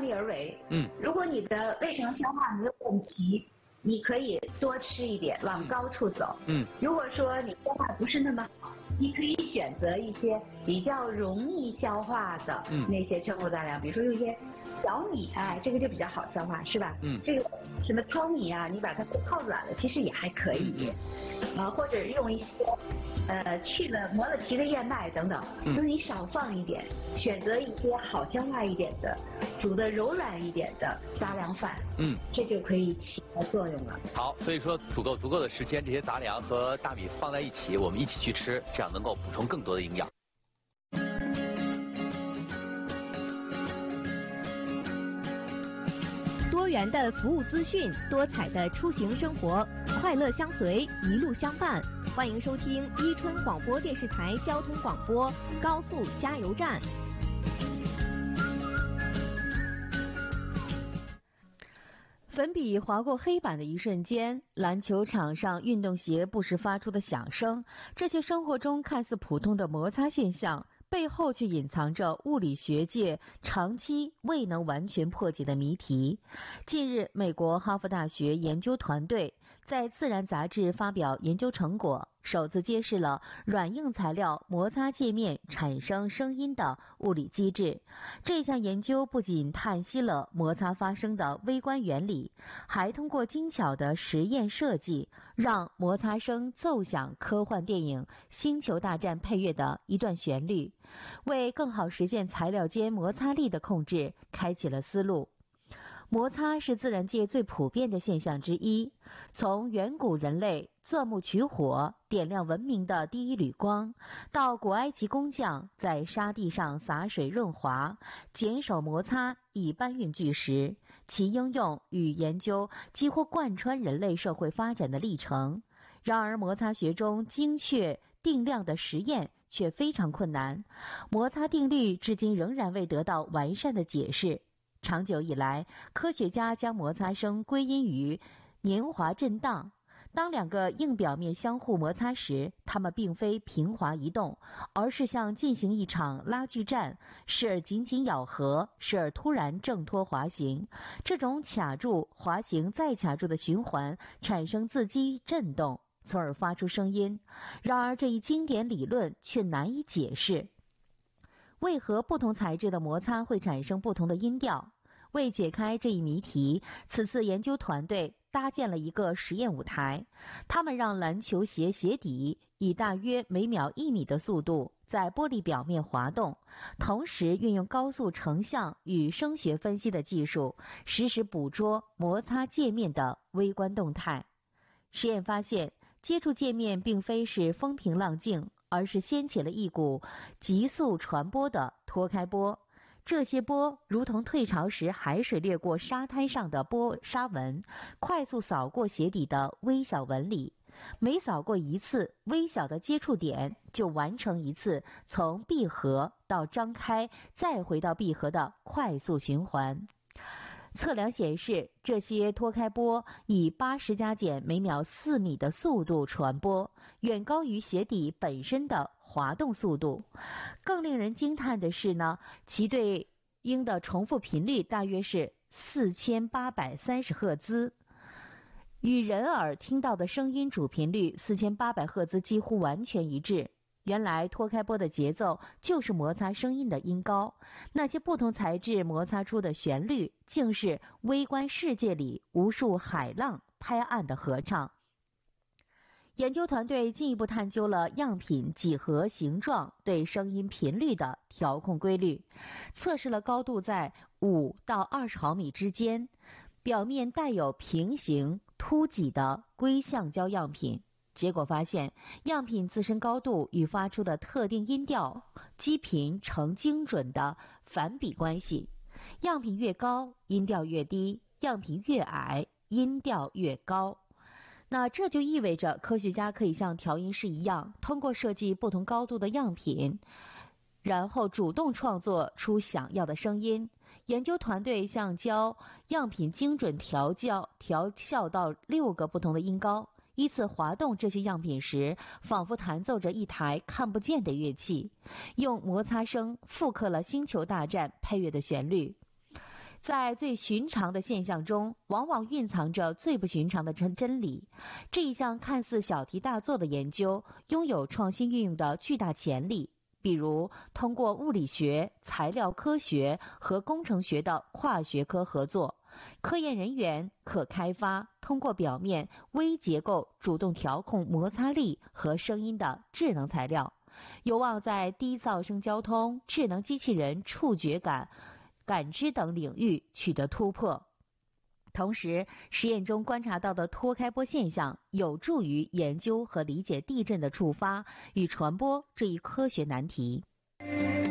量力而为。如果你的胃肠消化没有问题，你可以多吃一点，往高处走。如果说你消化不是那么好，你可以选择一些比较容易消化的那些全谷杂粮，比如说用一些小米，哎，这个就比较好消化，是吧？这个什么糙米啊，你把它泡软了，其实也还可以。或者用一些磨了皮的燕麦等等，就是你少放一点，选择一些好消化一点的，煮的柔软一点的杂粮饭，这就可以起到作用了。 好，所以说足够的时间，这些杂粮和大米放在一起，我们一起去吃，这样能够补充更多的营养。 多元的服务资讯，多彩的出行生活，快乐相随，一路相伴。欢迎收听伊春广播电视台交通广播高速加油站。粉笔划过黑板的一瞬间，篮球场上运动鞋不时发出的响声，这些生活中看似普通的摩擦现象，背后却隐藏着物理学界长期未能完全破解的谜题。近日，美国哈佛大学研究团队在《自然》杂志发表研究成果，首次揭示了软硬材料摩擦界面产生声音的物理机制。这项研究不仅探析了摩擦发生的微观原理，还通过精巧的实验设计，让摩擦声奏响科幻电影《星球大战》配乐的一段旋律，为更好实现材料间摩擦力的控制开启了思路。摩擦是自然界最普遍的现象之一，从远古人类钻木取火点亮文明的第一缕光，到古埃及工匠在沙地上洒水润滑，坚守摩擦以搬运巨石，其应用与研究几乎贯穿人类社会发展的历程。然而摩擦学中精确定量的实验却非常困难，摩擦定律至今仍然未得到完善的解释。长久以来，科学家将摩擦声归因于年华震荡。当两个硬表面相互摩擦时，它们并非平滑移动，而是像进行一场拉锯战，时而紧紧咬合，时而突然挣脱滑行。这种卡住、滑行再卡住的循环产生自激震动，从而发出声音。然而这一经典理论却难以解释。为何不同材质的摩擦会产生不同的音调？为解开这一谜题，此次研究团队搭建了一个实验舞台。他们让篮球鞋鞋底以大约每秒1米的速度在玻璃表面滑动，同时运用高速成像与声学分析的技术，实时捕捉摩擦界面的微观动态。实验发现，接触界面并非是风平浪静，而是掀起了一股急速传播的脱开波。这些波如同退潮时海水掠过沙滩上的沙纹，快速扫过鞋底的微小纹理。每扫过一次，微小的接触点就完成一次从闭合到张开再回到闭合的快速循环。测量显示，这些脱开波以80加减每秒4米的速度传播，远高于鞋底本身的滑动速度。更令人惊叹的是呢，其对应的重复频率大约是4830赫兹，与人耳听到的声音主频率4800赫兹几乎完全一致。原来脱开波的节奏就是摩擦声音的音高，那些不同材质摩擦出的旋律，竟是微观世界里无数海浪拍岸的合唱。研究团队进一步探究了样品几何形状对声音频率的调控规律，测试了高度在5到20毫米之间，表面带有平行凸脊的硅橡胶样品。结果发现，样品自身高度与发出的特定音调基频成精准的反比关系，样品越高，音调越低；样品越矮，音调越高。那这就意味着科学家可以像调音师一样，通过设计不同高度的样品，然后主动创作出想要的声音。研究团队像将样品精准调校到6个不同的音高，依次滑动这些样品时，仿佛弹奏着一台看不见的乐器，用摩擦声复刻了《星球大战》配乐的旋律。 在最寻常的现象中，往往蕴藏着最不寻常的真理。这一项看似小题大做的研究，拥有创新运用的巨大潜力。比如，通过物理学、材料科学和工程学的跨学科合作，科研人员可开发通过表面微结构主动调控摩擦力和声音的智能材料，有望在低噪声交通、智能机器人触觉感知等领域取得突破。同时，实验中观察到的脱开波现象有助于研究和理解地震的触发与传播这一科学难题。